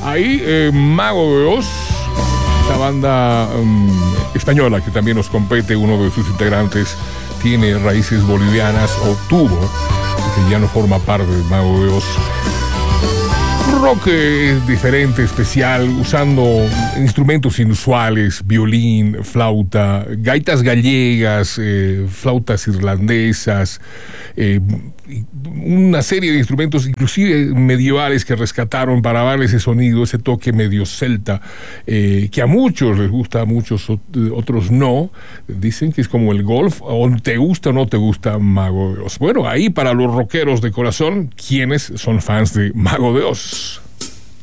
Ahí, Mago de Oz, esta banda española que también nos compete, uno de sus integrantes tiene raíces bolivianas, o tuvo, que ya no forma parte del Mago de Oz. Rock diferente, especial, usando instrumentos inusuales, violín, flauta, gaitas gallegas, flautas irlandesas, una serie de instrumentos inclusive medievales que rescataron para darle ese sonido, ese toque medio celta, que a muchos les gusta, a muchos otros no. Dicen que es como el golf, o te gusta o no te gusta Mago de Oz. Bueno, ahí para los rockeros de corazón, ¿quiénes son fans de Mago de Oz?